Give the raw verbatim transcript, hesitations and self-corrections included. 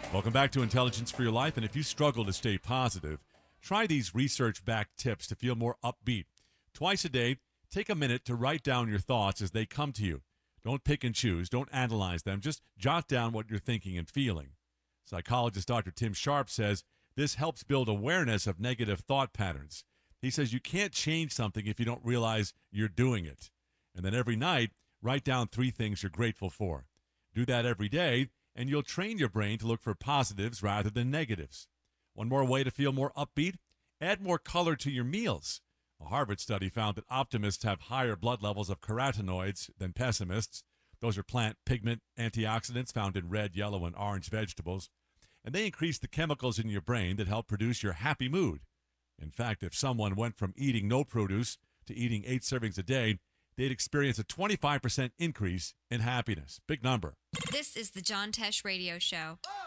Welcome back to Intelligence for Your Life. And if you struggle to stay positive, try these research-backed tips to feel more upbeat. Twice a day, take a minute to write down your thoughts as they come to you. Don't pick and choose. Don't analyze them. Just jot down what you're thinking and feeling. Psychologist Doctor Tim Sharp says this helps build awareness of negative thought patterns. He says you can't change something if you don't realize you're doing it. And then every night, write down three things you're grateful for. Do that every day, and you'll train your brain to look for positives rather than negatives. One more way to feel more upbeat, add more color to your meals. A Harvard study found that optimists have higher blood levels of carotenoids than pessimists. Those are plant pigment antioxidants found in red, yellow, and orange vegetables. And they increase the chemicals in your brain that help produce your happy mood. In fact, if someone went from eating no produce to eating eight servings a day, they'd experience a twenty-five percent increase in happiness. Big number. This is the John Tesh Radio Show.